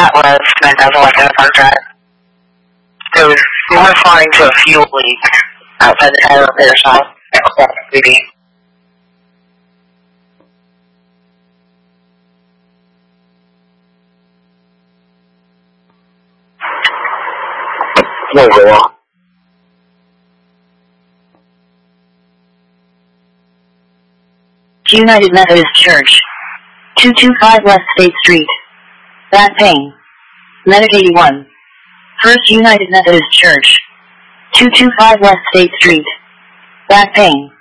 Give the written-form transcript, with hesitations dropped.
that was 9,000 west of Park Drive. There was more responding to a fuel leak outside the tire repair shop at Clark City. United Methodist Church, 225 West State Street, Back Pain, Medic 81, First United Methodist Church, 225 West State Street, Back Pain.